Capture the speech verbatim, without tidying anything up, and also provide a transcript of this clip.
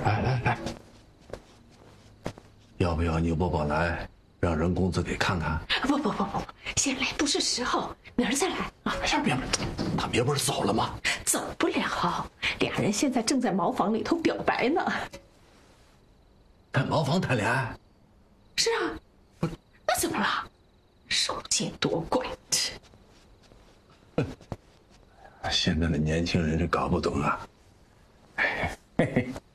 来来来，要不要牛伯伯来，让任公子给看看？ 不不不不，现来不是时候，明儿再来啊！ 哎呀，别别，他明儿不是走了吗？ 走不了，俩人现在正在茅房里头表白呢。 跟茅房谈恋爱？ 是啊，不，那怎么了？少见多怪。 现在的年轻人是搞不懂啊。嘿嘿。